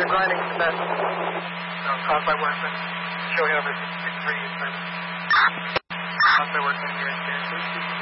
the grinding that caused by work, but showing over 63 caused by work in your experiences.